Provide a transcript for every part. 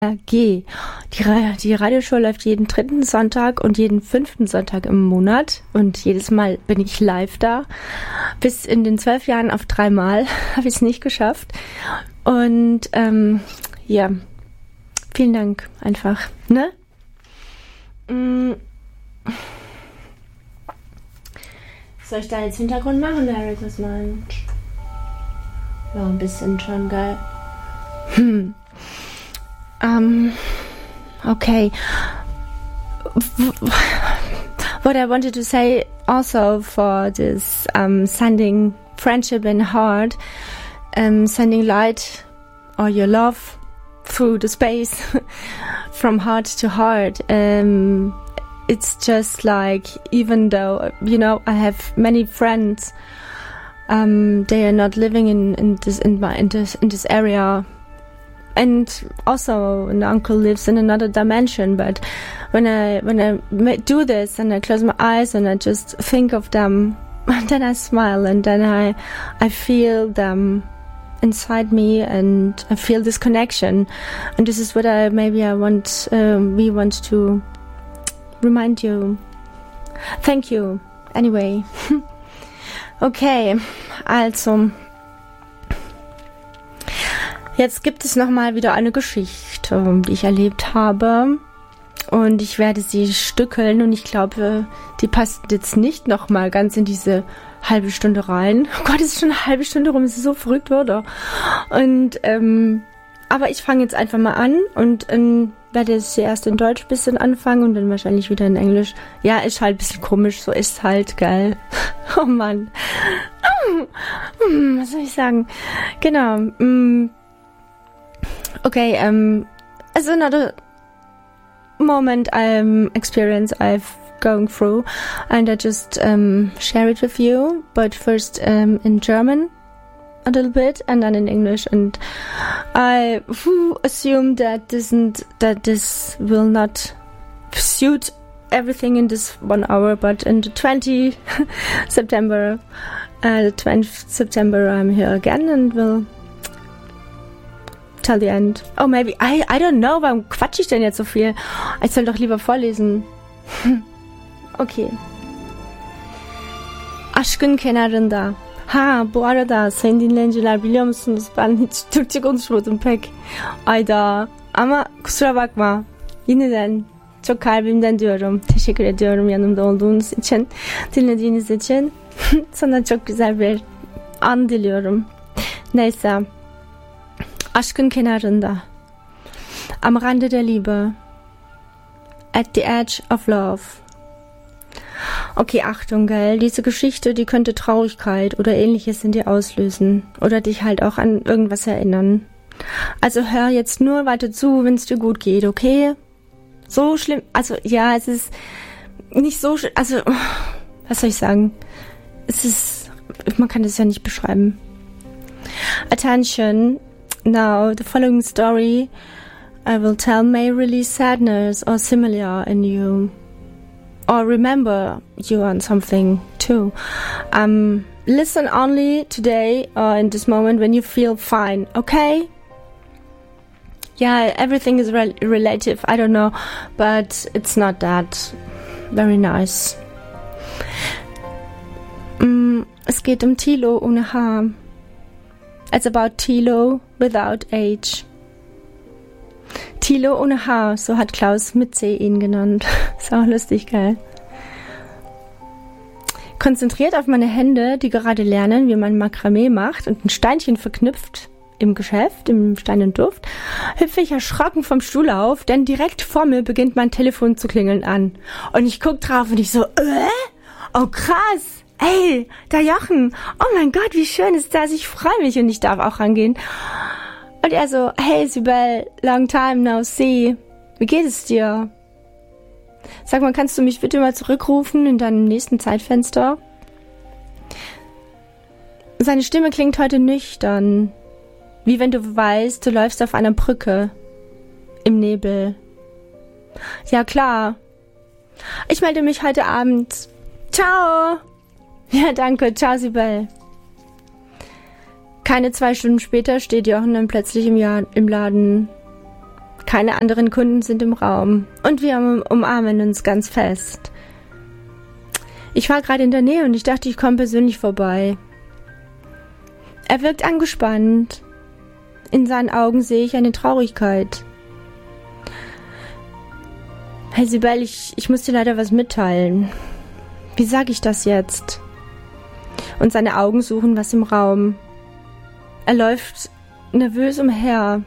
G. Die Radioshow läuft jeden 3. Sonntag und jeden 5. Sonntag im Monat. Und jedes Mal bin ich live da. Bis in den 12 Jahren auf 3 Mal habe ich es nicht geschafft. Und ja, vielen Dank einfach. Ne? Soll ich da jetzt Hintergrund machen, Derek? Was meinst du? Ja, ein bisschen schon, geil. Okay. What I wanted to say also for this sending friendship and heart, sending light or your love through the space from heart to heart. It's just like, even though, you know, I have many friends, they are not living in this area. And also an uncle lives in another dimension, but when I do this and I close my eyes and I just think of them, and then I smile and then I feel them inside me and I feel this connection. And this is what we want to remind you. Thank you. Anyway. Okay, also jetzt gibt es nochmal wieder eine Geschichte, die ich erlebt habe. Und ich werde sie stückeln und ich glaube, die passt jetzt nicht nochmal ganz in diese halbe Stunde rein. Oh Gott, es ist schon eine halbe Stunde rum, es ist so verrückt, oder? Und, aber ich fange jetzt einfach mal an und werde jetzt zuerst in Deutsch ein bisschen anfangen und dann wahrscheinlich wieder in Englisch. Ja, ist halt ein bisschen komisch, so ist halt, geil. Oh Mann. Was soll ich sagen? Genau. Okay, as another moment experience I've going through, and I just share it with you, but first in German a little bit and then in English, and I assume that this will not suit everything in this 1 hour, but in the 20th September I'm here again and will till the end. Oh, maybe. I don't know. Warum quatsche ich denn jetzt so viel? Ich soll doch lieber vorlesen. Okay. Aşkın kenarında. Ha, bu arada sayın dinleyiciler, biliyor musunuz? Ben hiç Türkçe konuşmadım pek. Ayda. Ama kusura bakma. Yeniden çok kalbimden diyorum. Teşekkür ediyorum yanımda olduğunuz için. Dinlediğiniz için. Sana çok güzel bir an diliyorum. Neyse. Aşkın kenarında. Am Rande der Liebe. At the edge of love. Okay, Achtung, gell? Diese Geschichte, die könnte Traurigkeit oder Ähnliches in dir auslösen. Oder dich halt auch an irgendwas erinnern. Also hör jetzt nur weiter zu, wenn es dir gut geht, okay? So schlimm, also ja, es ist nicht so, also, was soll ich sagen? Es ist, man kann das ja nicht beschreiben. Attention. Now, the following story I will tell may release sadness or similar in you. Or remember you on something too. Listen only today or in this moment when you feel fine, okay? Yeah, everything is relative, I don't know, but it's not that very nice. Es geht um Thilo ohne Haar. It's about Thilo without age. Thilo ohne Haar, so hat Klaus mit C ihn genannt. Ist auch lustig, geil. Konzentriert auf meine Hände, die gerade lernen, wie man Makramee macht und ein Steinchen verknüpft im Geschäft, im Stein und Duft, hüpfe ich erschrocken vom Stuhl auf, denn direkt vor mir beginnt mein Telefon zu klingeln an. Und ich guck drauf und ich so, oh krass! Ey, der Jochen, oh mein Gott, wie schön ist das, ich freue mich und ich darf auch rangehen. Und er so, hey Sibel, long time no see, wie geht es dir? Sag mal, kannst du mich bitte mal zurückrufen in deinem nächsten Zeitfenster? Seine Stimme klingt heute nüchtern, wie wenn du weißt, du läufst auf einer Brücke im Nebel. Ja klar, ich melde mich heute Abend. Ciao! Ja, danke. Ciao, Sibel. Keine 2 Stunden später steht Jochen dann plötzlich im Laden. Keine anderen Kunden sind im Raum. Und wir umarmen uns ganz fest. Ich war gerade in der Nähe und ich dachte, ich komme persönlich vorbei. Er wirkt angespannt. In seinen Augen sehe ich eine Traurigkeit. Hey Sibel, ich muss dir leider was mitteilen. Wie sage ich das jetzt? Und seine Augen suchen was im Raum. Er läuft nervös umher.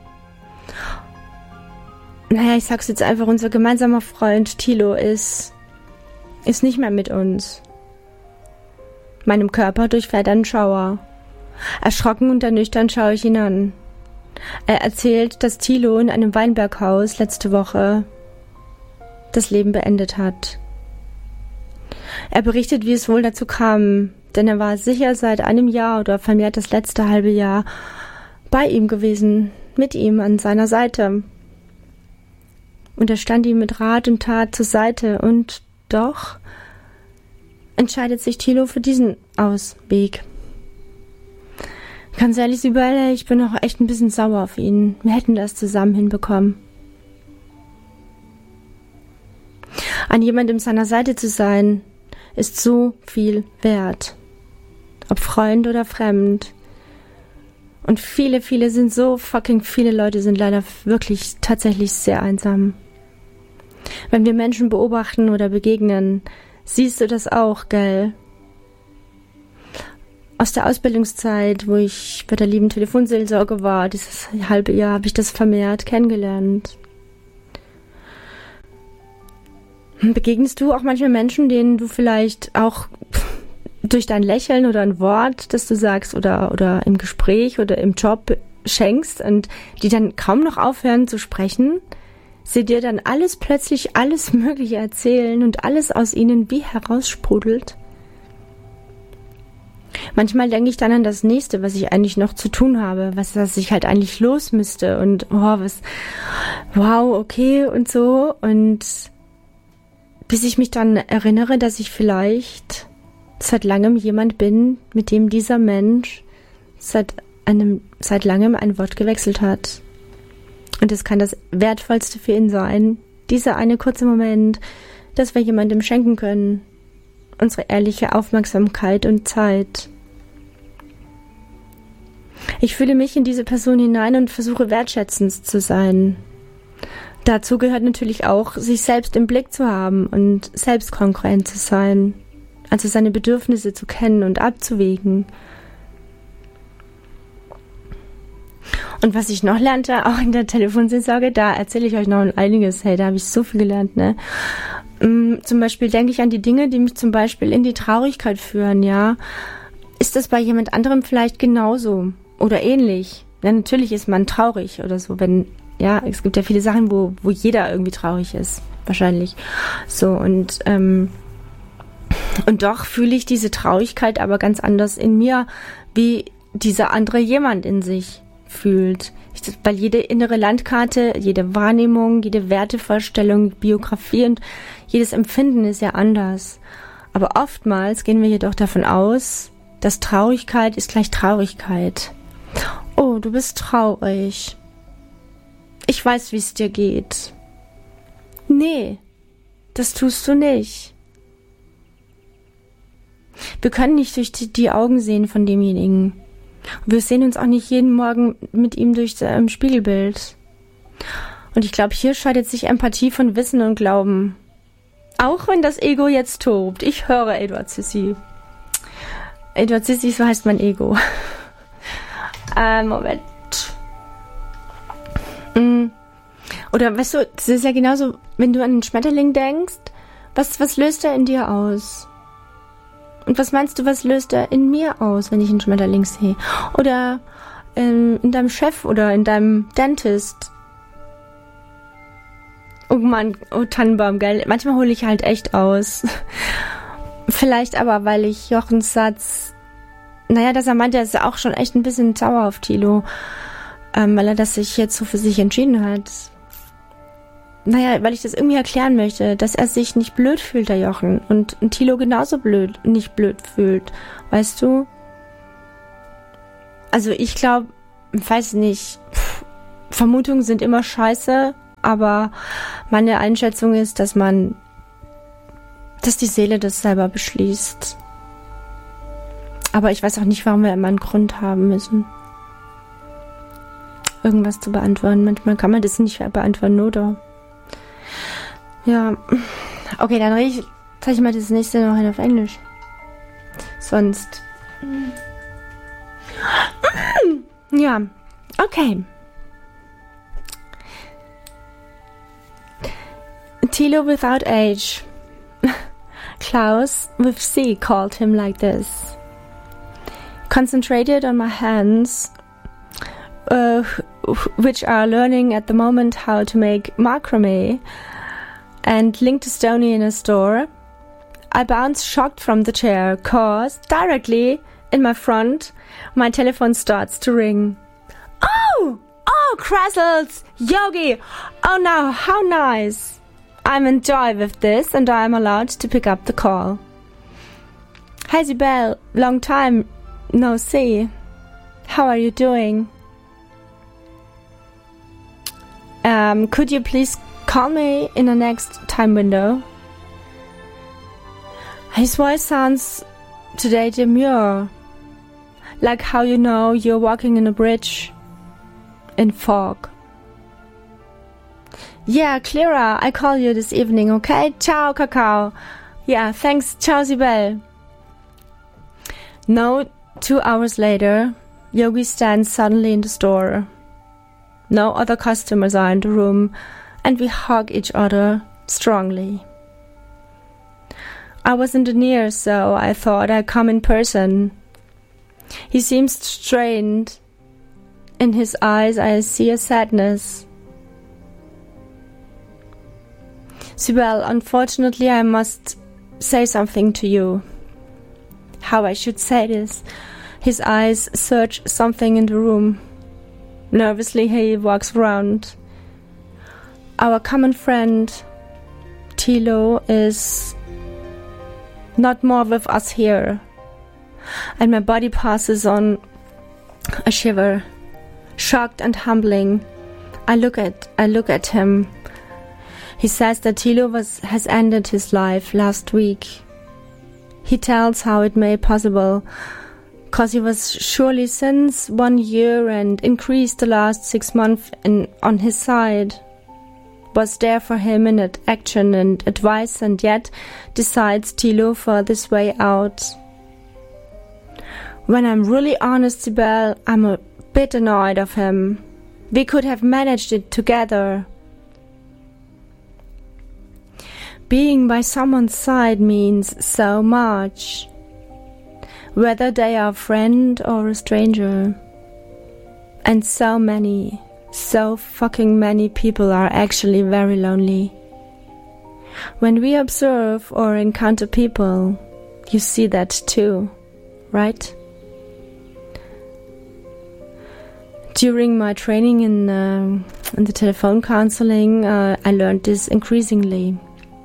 Naja, ich sag's jetzt einfach, unser gemeinsamer Freund Thilo ist nicht mehr mit uns. Meinem Körper durchfährt ein Schauer. Erschrocken und ernüchternd schaue ich ihn an. Er erzählt, dass Thilo in einem Weinberghaus letzte Woche das Leben beendet hat. Er berichtet, wie es wohl dazu kam, denn er war sicher seit einem Jahr oder vermehrt das letzte halbe Jahr bei ihm gewesen, mit ihm an seiner Seite. Und er stand ihm mit Rat und Tat zur Seite und doch entscheidet sich Thilo für diesen Ausweg. Ganz ehrlich, Sibel, ich bin auch echt ein bisschen sauer auf ihn. Wir hätten das zusammen hinbekommen. An jemandem seiner Seite zu sein, ist so viel wert. Ob Freund oder fremd. Und viele Leute sind leider wirklich tatsächlich sehr einsam. Wenn wir Menschen beobachten oder begegnen, siehst du das auch, gell? Aus der Ausbildungszeit, wo ich bei der lieben Telefonseelsorge war, dieses halbe Jahr, habe ich das vermehrt kennengelernt. Begegnest du auch manchmal Menschen, denen du vielleicht auch durch dein Lächeln oder ein Wort, das du sagst, oder im Gespräch oder im Job schenkst und die dann kaum noch aufhören zu sprechen, sie dir dann plötzlich alles Mögliche erzählen und alles aus ihnen wie heraussprudelt? Manchmal denke ich dann an das Nächste, was ich eigentlich noch zu tun habe, was ich halt eigentlich los müsste und okay und so, und bis ich mich dann erinnere, dass ich vielleicht seit langem jemand bin, mit dem dieser Mensch seit langem ein Wort gewechselt hat. Und es kann das Wertvollste für ihn sein, dieser eine kurze Moment, dass wir jemandem schenken können. Unsere ehrliche Aufmerksamkeit und Zeit. Ich fühle mich in diese Person hinein und versuche wertschätzend zu sein. Dazu gehört natürlich auch, sich selbst im Blick zu haben und selbstkongruent zu sein. Also seine Bedürfnisse zu kennen und abzuwägen. Und was ich noch lernte, auch in der Telefonseelsorge, da erzähle ich euch noch einiges. Hey, da habe ich so viel gelernt, ne? Zum Beispiel denke ich an die Dinge, die mich zum Beispiel in die Traurigkeit führen, ja. Ist das bei jemand anderem vielleicht genauso oder ähnlich? Ja, natürlich ist man traurig oder so, es gibt ja viele Sachen, wo jeder irgendwie traurig ist, wahrscheinlich. So, und doch fühle ich diese Traurigkeit aber ganz anders in mir, wie dieser andere jemand in sich fühlt. Weil jede innere Landkarte, jede Wahrnehmung, jede Wertevorstellung, Biografie und jedes Empfinden ist ja anders. Aber oftmals gehen wir jedoch davon aus, dass Traurigkeit ist gleich Traurigkeit. Oh, du bist traurig. Ich weiß, wie es dir geht. Nee, das tust du nicht. Wir können nicht durch die Augen sehen von demjenigen. Wir sehen uns auch nicht jeden Morgen mit ihm durch Spiegelbild. Und ich glaube, hier scheidet sich Empathie von Wissen und Glauben. Auch wenn das Ego jetzt tobt. Ich höre Eduard Sissi. Eduard Sissi, so heißt mein Ego. Moment. Oder weißt du, das ist ja genauso, wenn du an einen Schmetterling denkst, was löst er in dir aus? Und was meinst du, was löst er in mir aus, wenn ich einen Schmetterling sehe? Oder in deinem Chef oder in deinem Dentist? Oh Mann, oh Tannenbaum, geil. Manchmal hole ich halt echt aus. Vielleicht aber, weil ich Jochens Satz, dass er meinte, er ist auch schon echt ein bisschen sauer auf Thilo, weil er das sich jetzt so für sich entschieden hat. Weil ich das irgendwie erklären möchte, dass er sich nicht blöd fühlt, der Jochen, und Thilo genauso nicht blöd fühlt, weißt du? Also ich glaube, weiß nicht, Vermutungen sind immer scheiße, aber meine Einschätzung ist, dass die Seele das selber beschließt. Aber ich weiß auch nicht, warum wir immer einen Grund haben müssen, irgendwas zu beantworten. Manchmal kann man das nicht beantworten, oder? Ja, okay, dann zeige ich mal das nächste noch auf Englisch. Sonst... Ja, okay. Thilo without age. Klaus with C called him like this. Concentrated on my hands, which are learning at the moment how to make macrame, and linked to Stony in a store. I bounced shocked from the chair, cause directly in my front, my telephone starts to ring. Oh, Crazzles, Yogi, oh no, how nice. I'm in joy with this and I'm allowed to pick up the call. Hi Sibel, long time no see. How are you doing? Could you please call me in the next time window? His voice sounds today demure, like how you know you're walking in a bridge in fog. Yeah, Clara, I call you this evening, okay? Ciao, Kakao. Yeah, thanks. Ciao, Sibel. No, 2 hours later, Yogi stands suddenly in the store. No other customers are in the room, and we hug each other strongly. I wasn't near, so I thought I'd come in person. He seems strained. In his eyes, I see a sadness. Sibel, unfortunately, I must say something to you. How I should say this? His eyes search something in the room. Nervously, he walks around. Our common friend, Thilo, is not more with us here. And my body passes on a shiver. Shocked and humbling, I look at him. He says that Thilo has ended his life last week. He tells how it may possible, cause he was surely since 1 year and increased the last 6 months on his side. Was there for him in action and advice, and yet decides Thilo for this way out. When I'm really honest, Sibel, I'm a bit annoyed of him. We could have managed it together. Being by someone's side means so much, whether they are a friend or a stranger. And so fucking many people are actually very lonely. When we observe or encounter people, you see that too, right? During my training in the telephone counseling, I learned this increasingly.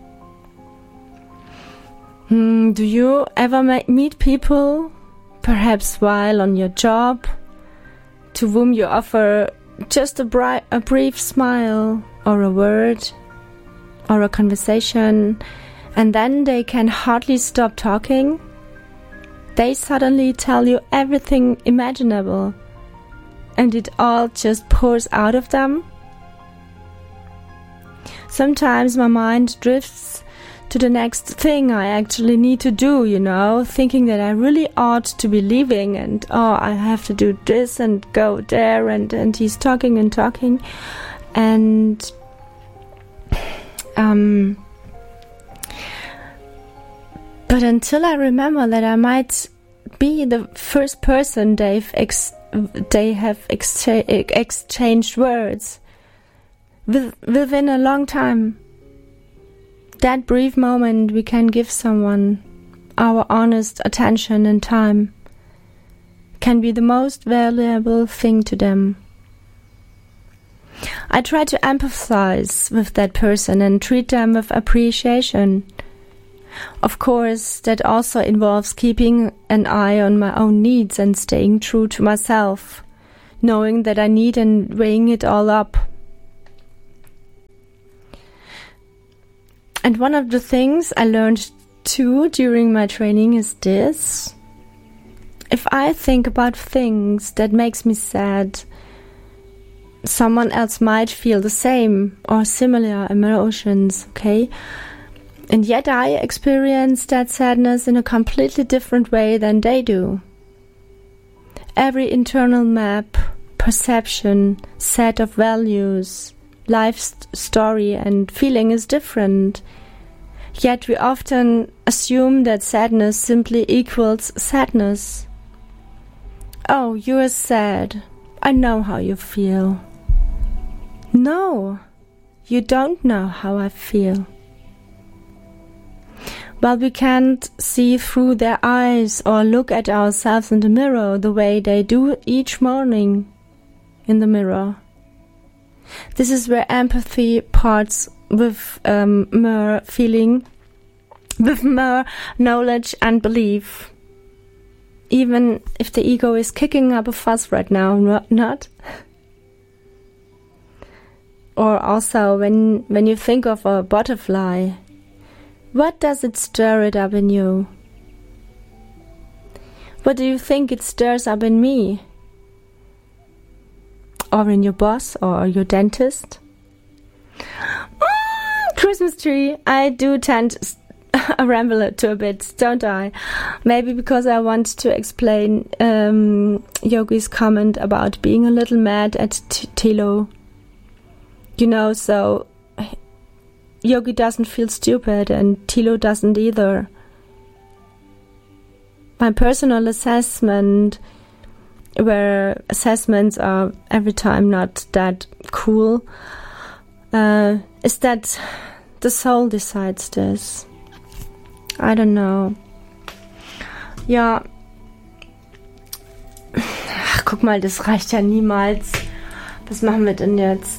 Do you ever meet people, perhaps while on your job, to whom you offer just a brief smile or a word or a conversation, and then they can hardly stop talking? They suddenly tell you everything imaginable, and it all just pours out of them? Sometimes my mind drifts to the next thing I actually need to do, thinking that I really ought to be leaving and, I have to do this and go there, and he's talking and talking. And, but until I remember that I might be the first person they have exchanged words within a long time. That brief moment we can give someone, our honest attention and time, can be the most valuable thing to them. I try to empathize with that person and treat them with appreciation. Of course, that also involves keeping an eye on my own needs and staying true to myself, knowing that I need and weighing it all up. And one of the things I learned too during my training is this. If I think about things that makes me sad, someone else might feel the same or similar emotions, okay? And yet I experience that sadness in a completely different way than they do. Every internal map, perception, set of values, life story and feeling is different. Yet we often assume that sadness simply equals sadness. Oh, you're sad. I know how you feel. No, you don't know how I feel. But we can't see through their eyes or look at ourselves in the mirror the way they do each morning in the mirror. This is where empathy parts with more feeling, with more knowledge and belief. Even if the ego is kicking up a fuss right now, not? Or also when you think of a butterfly, what does it stir it up in you? What do you think it stirs up in me? Or in your boss or your dentist? Christmas tree. I do tend to ramble it to a bit, don't I? Maybe because I want to explain Yogi's comment about being a little mad at Tilo. You know, so Yogi doesn't feel stupid and Tilo doesn't either. My personal assessment, where assessments are every time not that cool, is that the soul decides this. I don't know. Ja. Ach, guck mal, das reicht ja niemals. Was machen wir denn jetzt?